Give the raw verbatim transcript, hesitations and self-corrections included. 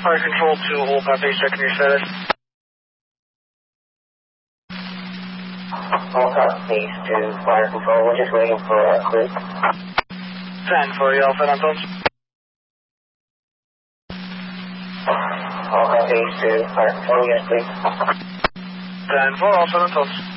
Fire Control to all copies, checking your status. All copies to Fire Control. We're just waiting for a clip. ten for you, Alpha Anton. All copies to Fire Control. Yes, please. ten for Alpha Anton.